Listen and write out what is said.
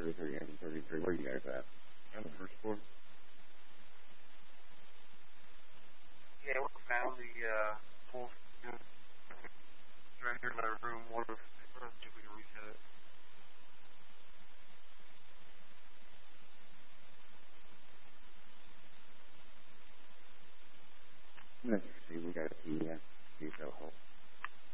33 and 33. Where are you guys at? On the first floor? Yeah, we found the full right here in my room. What if we can reset it? Let's see, we got a key. Yeah, key cell hole.